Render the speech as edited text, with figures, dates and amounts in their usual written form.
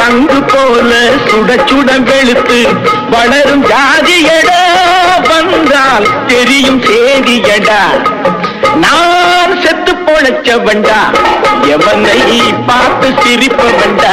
சங்கு போல சுட சுட வெளுத்து வளரும் ஜாதியடா வந்தால் தெரியும் சேதியடா நான் செத்து பொழைச்சவன்டா எவனை பார்த்து சிரிப்பவன்டா